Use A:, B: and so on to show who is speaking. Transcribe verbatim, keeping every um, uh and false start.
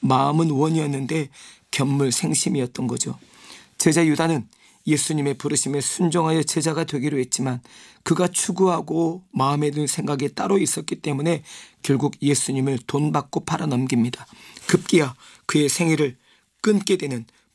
A: 마음은 원이었는데 견물생심이었던 거죠. 제자 유다는 예수님의 부르심에 순종하여 제자가 되기로 했지만 그가 추구하고 마음에 든 생각이 따로 있었기 때문에 결국 예수님을 돈 받고 팔아넘깁니다. 급기야 그의 생애를 끊게 되는